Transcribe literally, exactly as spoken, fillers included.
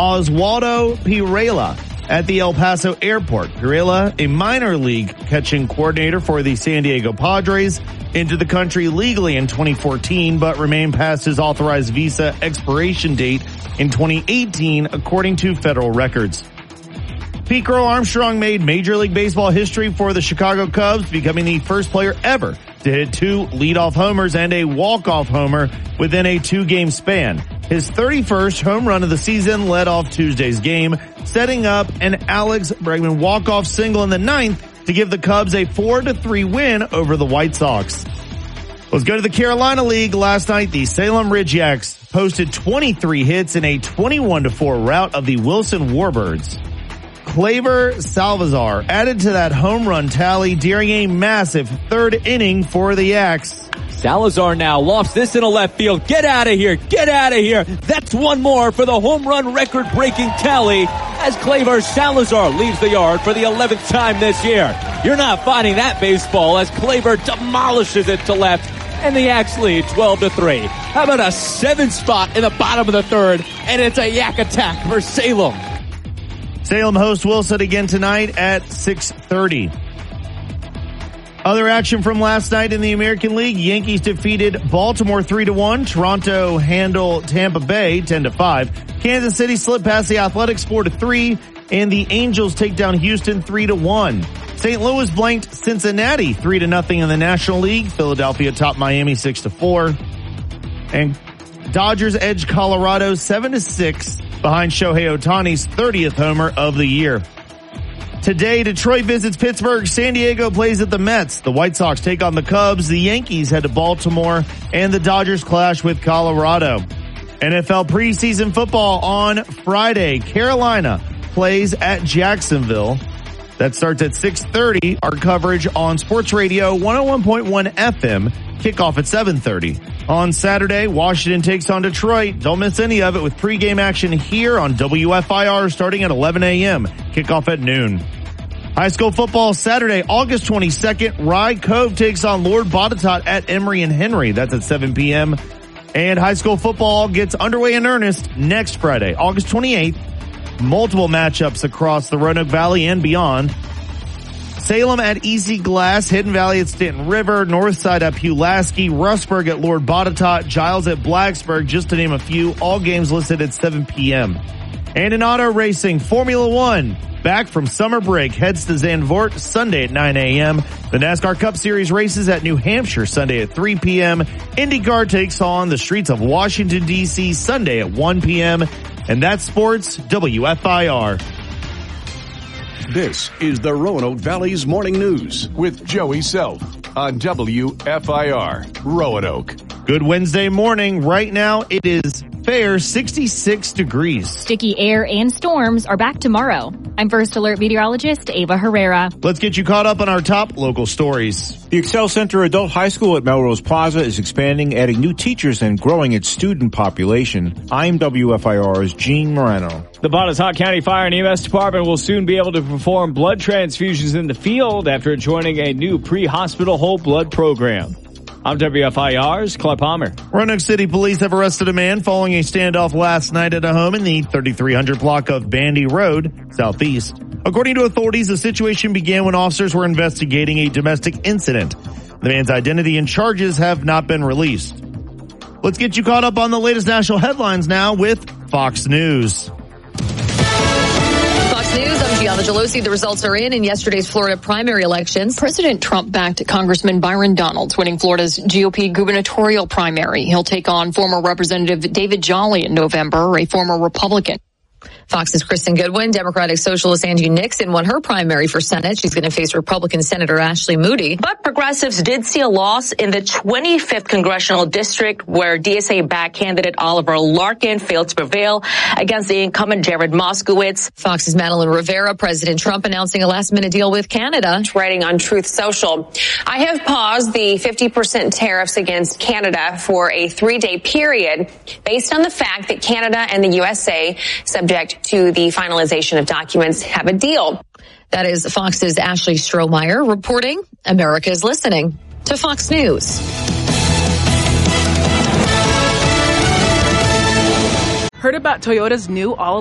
Oswaldo Pirela at the El Paso airport. Pirela, a minor league catching coordinator for the San Diego Padres, entered the country legally in twenty fourteen, but remained past his authorized visa expiration date in twenty eighteen, according to federal records. Pete Crow Armstrong made Major League Baseball history for the Chicago Cubs, becoming the first player ever to hit two leadoff homers and a walk-off homer within a two-game span. His thirty-first home run of the season led off Tuesday's game, setting up an Alex Bregman walk-off single in the ninth to give the Cubs a four to three win over the White Sox. Let's go to the Carolina League. Last night, the Salem Ridge Yaks posted twenty-three hits in a twenty-one to four rout of the Wilson Warbirds. Claver Salazar added to that home run tally during a massive third inning for the Yaks. Salazar now lofts this into left field. Get out of here. Get out of here. That's one more for the home run record-breaking tally as Claver Salazar leaves the yard for the eleventh time this year. You're not finding that baseball as Claver demolishes it to left, and the Yaks lead twelve to three. How about a seven spot in the bottom of the third, and it's a Yak attack for Salem. Salem hosts Wilson again tonight at six thirty. Other action from last night in the American League. Yankees defeated Baltimore three to one. Toronto handled Tampa Bay ten to five. Kansas City slipped past the Athletics four to three. And the Angels take down Houston three to one. Saint Louis blanked Cincinnati three to nothing in the National League. Philadelphia topped Miami six to four. And Dodgers edged Colorado seven to six behind Shohei Ohtani's thirtieth homer of the year. Today, Detroit visits Pittsburgh. San Diego plays at the Mets. The White Sox take on the Cubs. The Yankees head to Baltimore. And the Dodgers clash with Colorado. N F L preseason football on Friday. Carolina plays at Jacksonville. That starts at six thirty. Our coverage on Sports Radio one oh one point one F M. Kickoff at seven thirty. On Saturday, Washington takes on Detroit. Don't miss any of it with pregame action here on W F I R starting at eleven a.m. Kickoff at noon. High school football Saturday, August twenty-second. Rye Cove takes on Lord Botetourt at Emory and Henry. That's at seven p.m. And high school football gets underway in earnest next Friday, August twenty-eighth. Multiple matchups across the Roanoke Valley and beyond. Salem at Easy Glass, Hidden Valley at Stanton River, Northside at Pulaski, Rustburg at Lord Botetourt, Giles at Blacksburg, just to name a few. All games listed at seven p.m. And in auto racing, Formula One, back from summer break, heads to Zandvoort Sunday at nine a.m. The NASCAR Cup Series races at New Hampshire Sunday at three p.m. IndyCar takes on the streets of Washington, D C Sunday at one p.m. And that's Sports W F I R. This is the Roanoke Valley's Morning News with Joey Self on W F I R, Roanoke. Good Wednesday morning. Right now it is fair sixty-six degrees. Sticky air and storms are back tomorrow. I'm First Alert meteorologist Ava Herrera. Let's get you caught up on our top local stories. The Excel Center Adult High School at Melrose Plaza is expanding, adding new teachers and growing its student population. I'm W F I R's Gene Moreno. The Botetourt County Fire and E M S Department will soon be able to perform blood transfusions in the field after joining a new pre-hospital whole blood program. I'm W F I R's Clark Palmer. Roanoke City Police have arrested a man following a standoff last night at a home in the thirty-three hundred block of Bandy Road, southeast. According to authorities, the situation began when officers were investigating a domestic incident. The man's identity and charges have not been released. Let's get you caught up on the latest national headlines now with Fox News. Fox News, I'm Gianna Gelosi. The results are in in yesterday's Florida primary elections. President Trump backed Congressman Byron Donalds, winning Florida's G O P gubernatorial primary. He'll take on former Representative David Jolly in November, a former Republican. Fox's Kristen Goodwin, Democratic Socialist Angie Nixon won her primary for Senate. She's going to face Republican Senator Ashley Moody. But progressives did see a loss in the twenty-fifth congressional district where D S A-backed candidate Oliver Larkin failed to prevail against the incumbent Jared Moskowitz. Fox's Madeline Rivera, President Trump announcing a last-minute deal with Canada. Writing on Truth Social, I have paused the fifty percent tariffs against Canada for a three-day period based on the fact that Canada and the U S A, subject to the finalization of documents, have a deal. That is Fox's Ashley Strohmeyer reporting. America is listening to Fox News. Heard about Toyota's new all